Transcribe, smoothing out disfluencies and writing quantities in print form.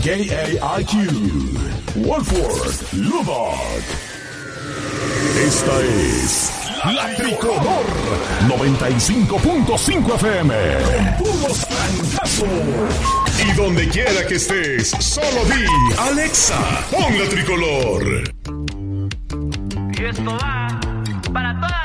KAIQ, Wolford, Lubbock. Esta es La Tricolor 95.5 FM. Con puros trancazos. Y donde quiera que estés, solo di Alexa, pon La Tricolor. Y esto va para toda